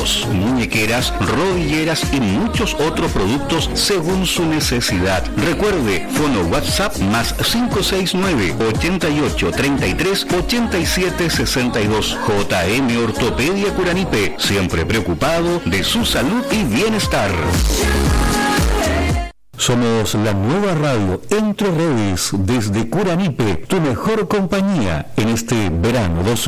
zapatos, muñequeras, rodilleras y muchos otros productos según su necesidad. Recuerde, fono WhatsApp más 569 88 33 87 62. JM Ortopedia Curanipe, siempre preocupado de su salud y bienestar. Somos la nueva radio Entre Redes desde Curanipe, tu mejor compañía en este verano